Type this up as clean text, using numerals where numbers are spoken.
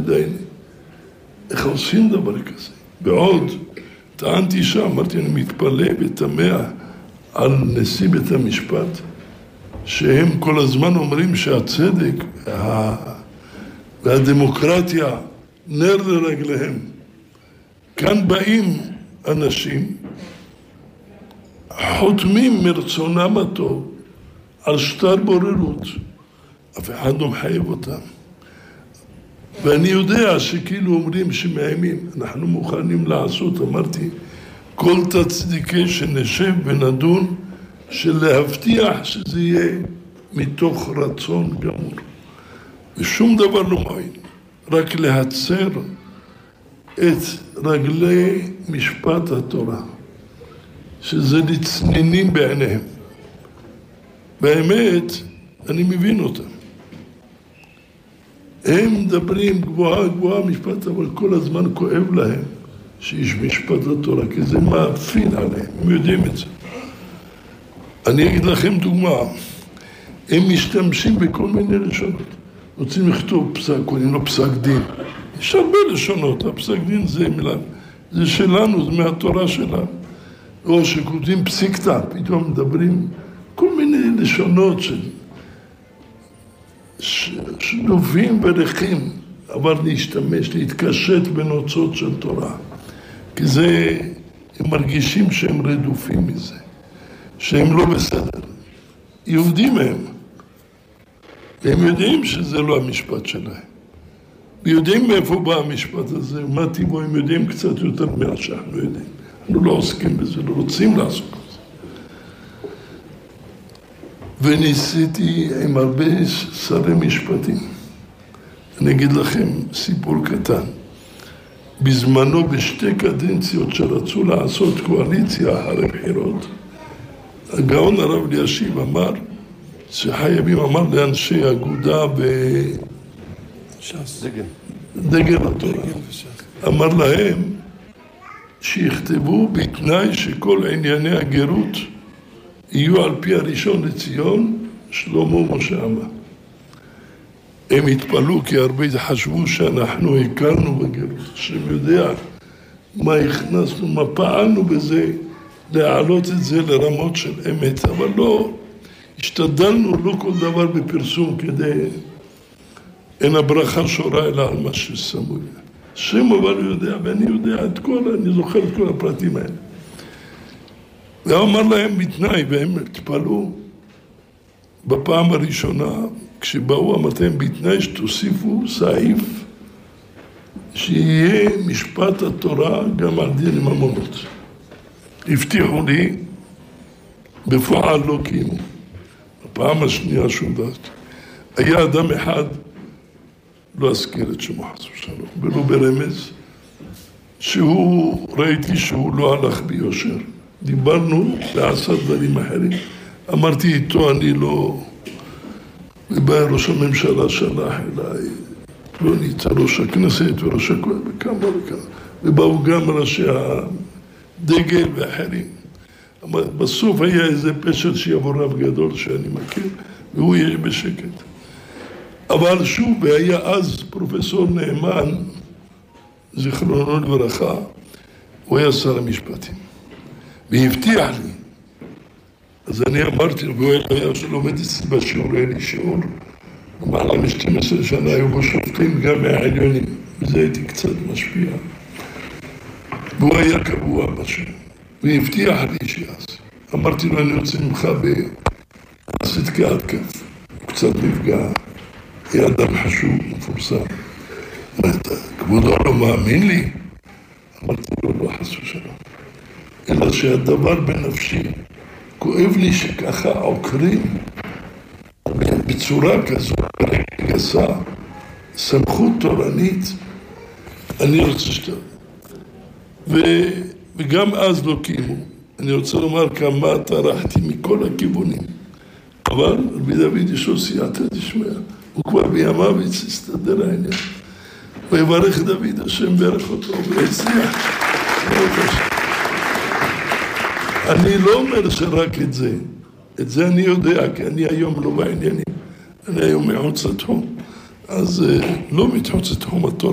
ודייני. איך עושים דבר כזה? בעוד טענתי שם, אמרתי, אני מתפלא ותמה על נשיא בית המשפט, שהם כל הזמן אומרים שהצדק והדמוקרטיה נר לרגליהם. כאן באים אנשים, חותמים מרצונם הטוב על שטר בוררות, אף אחד לא מחייב אותם. ואני יודע שכאילו אומרים שמאיימים, אנחנו מוכנים לעשות, אמרתי, כל תצדיקי שנשב ונדון, של להבטיח שזה יהיה מתוך רצון גמור. ושום דבר לא מועיל, רק להצר את רגלי משפט התורה, שזה לצנינים בעיניהם. באמת, אני מבין אותם. הם מדברים גבוהה גבוהה משפט, אבל כל הזמן כואב להם שיש משפט התורה, כי זה מאפין עליהם, הם יודעים את זה. אני אגיד לכם דוגמה, הם משתמשים בכל מיני לשונות. רוצים לכתוב פסק, קוראים לו פסק דין. יש הרבה לשונות, הפסק דין זה מילה, זה שלנו, זה מהתורה שלנו. או שכותבים פסיקתא, פתאום מדברים כל מיני לשונות שדובים וריחים, אבל להשתמש, להתקשט בנוצות של תורה. כי זה, הם מרגישים שהם רדופים מזה, שהם לא בסדר. יהודים הם. והם יודעים שזה לא המשפט שלהם. ויודעים מאיפה בא המשפט הזה, מה טיבו, הם יודעים קצת יותר מה שאנחנו יודעים. אנחנו לא עוסקים בזה, לא רוצים לעסוק בזה. וניסיתי עם הרבה שרי משפטים. אני אגיד לכם סיפור קטן. בזמנו בשתי קדנציות שרצו לעשות קואליציה אחרי בחירות, הגאון הרב אלישיב אמר שחייבים, אמר לאנשי אגודה ש"ס, דגל התורה, אמר להם שיכתבו בתנאי שכל ענייני הגרות יהיו על פי הראשון לציון שלמה משה עמאר. הם התפלאו כי הרבה חשבו שאנחנו הקלנו בגרות, השם יודע מה הכנסנו, מה פעלנו בזה, להעלות את זה לרמות של אמת, אבל לא, השתדלנו לא כל דבר בפרסום כדי, אין הברכה שורה אלא על מה שסמוי. השם אבל הוא יודע, ואני יודע את כל, אני זוכר את כל הפרטים האלה. והוא אמר להם בתנאי, והם התפלאו בפעם הראשונה, כשבאו אמרתם בתנאי שתוסיפו סעיף שיהיה משפט התורה גם על דין ממונות. הבטיחו לי, בפועל לא קיימו. בפעם השנייה שהודעתי, היה אדם אחד, לא אזכיר את שמו חס ושלום, ולא ברמז, שהוא, ראיתי שהוא לא הלך ביושר. דיברנו לעשות דברים אחרים. אמרתי איתו, אני לא... ובא ראש הממשלה שלח אליי, לא ניצה ראש הכנסת וראש הכהן וכמה וכמה. ובאו גם ראשי הדגל ואחרים. בסוף היה איזה פשט שיבוא רב גדול שאני מכיר, והוא יהיה בשקט. אבל שוב, והיה אז פרופסור נאמן, זיכרונו לברכה, הוא היה שר המשפטים. והבטיח לי. אז אני אמרתי לו, והוא היה שלומד אצלי בשיעור, היה לי שיעור, במעלה מ-12 שנה היו בו שופטים גם מהעליונים, וזה הייתי קצת משפיע. והוא היה קבוע בשיעור, והבטיח לי שיעשה. אמרתי לו, אני רוצה ממך בצדקה עד כף, קצת נפגע, היה אדם חשוב, מפורסם. אמרת, כבודו לא מאמין לי? אמרתי לו, לא חס ושלום. אלא שהדבר בנפשי, כואב לי שככה עוקרים בצורה כזו, גסה, סמכות תורנית, אני רוצה שתראה. וגם אז לא קיימו. אני רוצה לומר כמה טרחתי מכל הכיוונים. אבל רבי דוד יש לו סייעתא דשמיא, הוא כבר בימיו הסתדר העניין. ויברך דוד השם ברך אותו והצליח. אני לא אומר שרק את זה אני יודע, כי אני היום לא בעניינים, אני היום מחוץ לתחום, אז לא מתחוץ לתחום התורה.